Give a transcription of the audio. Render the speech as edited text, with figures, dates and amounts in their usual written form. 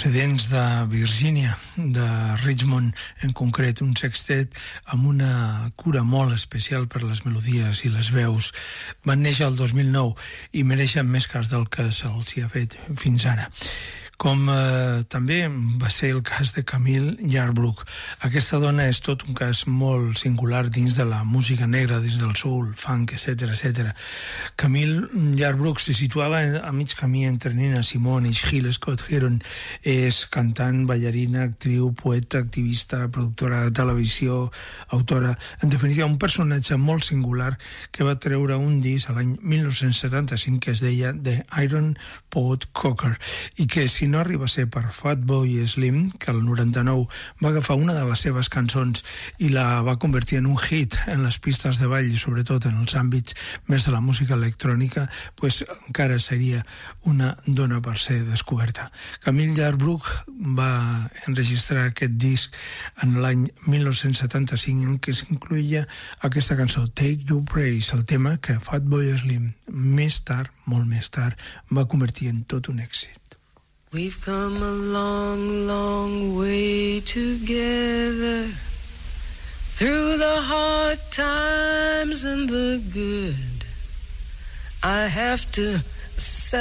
procedents de Virgínia, de Richmond, en concret un sextet amb una cura molt especial per les melodies i les veus. Van néixer el 2009 i mereixen més cas del que se'ls hi ha fet fins ara. Com també va ser el cas de Camille Yarbrough. Aquesta dona és tot un cas molt singular dins de la música negra, dins del soul, funk, etc. Camille Yarbrough se situava a mig camí entre Nina Simone i Gil Scott-Heron. És cantant, ballarina, actriu, poeta, activista, productora de televisió, autora. En definitiva, un personatge molt singular que va treure un disc a l'any 1975 que es deia The Iron Pot Cocker i que, si no arriba a ser per Fatboy Slim, que el 99 va agafar una de les seves cançons i la va convertir en un hit en les pistes de ball i sobretot en els àmbits més de la música electrònica, pues encara seria una dona per ser descoberta. Camille Yarbrough va enregistrar aquest disc en l'any 1975 en què s'incloïa aquesta cançó Take Your Praise, el tema que Fatboy Slim més tard, molt més tard, va convertir en tot un èxit. We've come a long, long way together, through the hard times and the good. I have to say